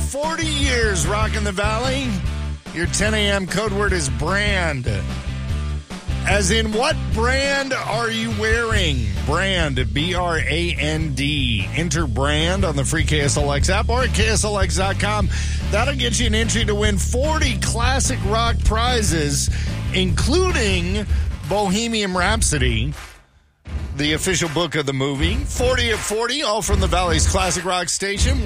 40 years rocking the Valley. Your 10 a.m. code word is brand. As in, what brand are you wearing? Brand, B-R-A-N-D. Enter brand on the free KSLX app or at KSLX.com. That'll get you an entry to win 40 classic rock prizes, including Bohemian Rhapsody, the official book of the movie. 40 at 40, all from the Valley's classic rock station.